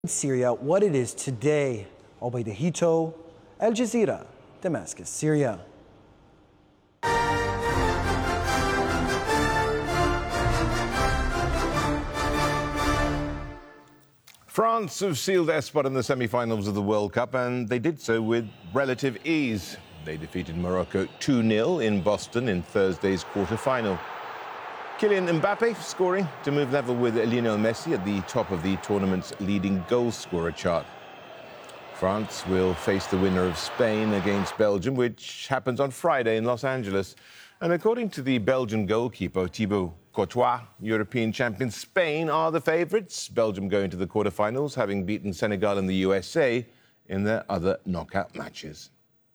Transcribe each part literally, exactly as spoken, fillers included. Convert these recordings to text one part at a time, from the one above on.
Syria, what it is today. Obaida Hito, Al Jazeera, Damascus, Syria. France have sealed their spot in the semi-finals of the World Cup, and they did so with relative ease. They defeated Morocco two nil in Boston in Thursday's quarter-final. Kylian Mbappe scoring to move level with Lionel Messi at the top of the tournament's leading goal-scorer chart. France will face the winner of Spain against Belgium, which happens on Friday in Los Angeles. And according to the Belgian goalkeeper Thibaut Courtois, European champions Spain are the favourites. Belgium going to the quarter-finals, having beaten Senegal and the U S A in their other knockout matches.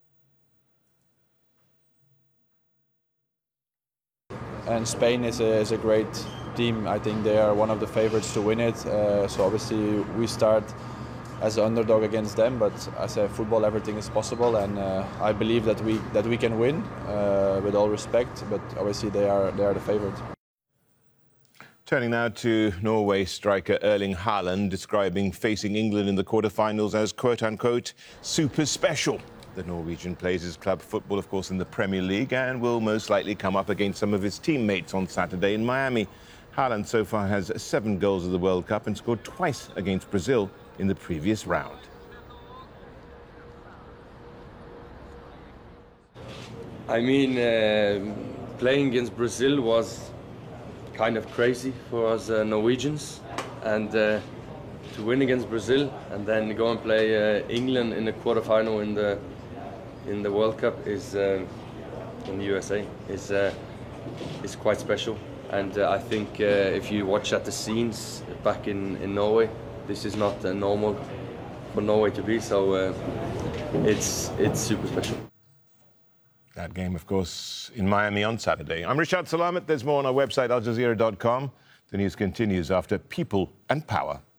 And Spain is a, is a great team. I think they are one of the favorites to win it. Uh, so obviously we start as an underdog against them, but as a football, everything is possible, and uh, I believe that we that we can win. Uh, with all respect, but obviously they are they are the favorite. Turning now to Norway striker Erling Haaland, describing facing England in the quarterfinals as quote-unquote super special. The Norwegian plays his club football, of course, in the Premier League and will most likely come up against some of his teammates on Saturday in Miami. Haaland so far has seven goals of the World Cup and scored twice against Brazil in the previous round. I mean, uh, playing against Brazil was kind of crazy for us uh, Norwegians, and uh, to win against Brazil and then go and play uh, England in the quarterfinal in the in the World Cup is uh, in the U S A is uh, is quite special. And uh, I think uh, if you watch at the scenes back in, in Norway, this is not uh, normal for Norway to be. So uh, it's it's super special. That game, of course, in Miami on Saturday. I'm Rishad Salamat. There's more on our website, al jazeera dot com. The news continues after People and Power.